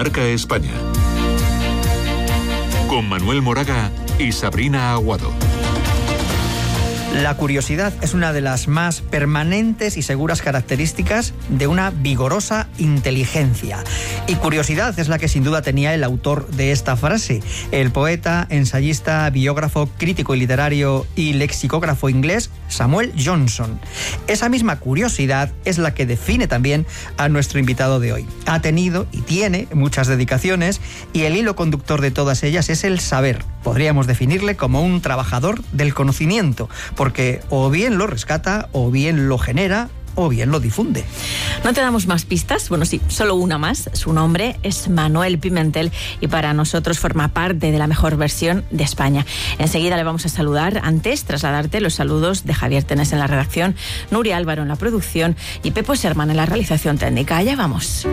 Marca España. Con Manuel Moraga y Sabrina Aguado. La curiosidad es una de las más permanentes y seguras características de una vigorosa inteligencia. Y curiosidad es la que sin duda tenía el autor de esta frase, el poeta, ensayista, biógrafo, crítico y literario y lexicógrafo inglés Samuel Johnson. Esa misma curiosidad es la que define también a nuestro invitado de hoy. Ha tenido y tiene muchas dedicaciones y el hilo conductor de todas ellas es el saber. Podríamos definirle como un trabajador del conocimiento, porque o bien lo rescata, o bien lo genera, o bien lo difunde. No te damos más pistas, bueno sí, solo una más. Su nombre es Manuel Pimentel y para nosotros forma parte de la mejor versión de España. Enseguida le vamos a saludar, antes trasladarte los saludos de Javier Tenes en la redacción, Nuria Álvaro en la producción y Pepo Serman en la realización técnica. Allá vamos.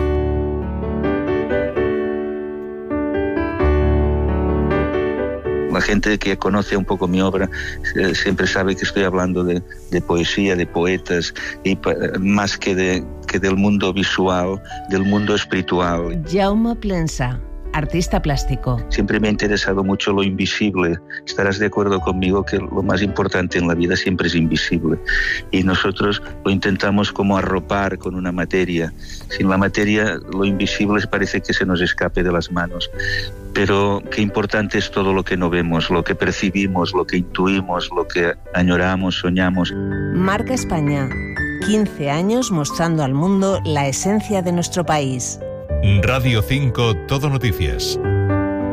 La gente que conoce un poco mi obra siempre sabe que estoy hablando de poesía, de poetas, y más que del mundo visual, del mundo espiritual. Jaume Plensa, artista plástico. Siempre me ha interesado mucho lo invisible. Estarás de acuerdo conmigo que lo más importante en la vida siempre es invisible. Y nosotros lo intentamos como arropar con una materia. Sin la materia, lo invisible parece que se nos escape de las manos. Pero qué importante es todo lo que no vemos, lo que percibimos, lo que intuimos, lo que añoramos, soñamos. Marca España. 15 años mostrando al mundo la esencia de nuestro país. Radio 5 Todo Noticias.